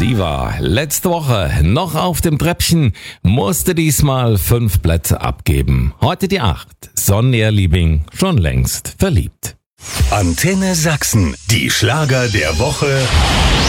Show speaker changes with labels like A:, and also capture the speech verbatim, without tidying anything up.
A: Sie war letzte Woche noch auf dem Treppchen, musste diesmal fünf Plätze abgeben. Heute die acht. Sonja Liebing, schon längst verliebt.
B: Antenne Sachsen, die Schlager der Woche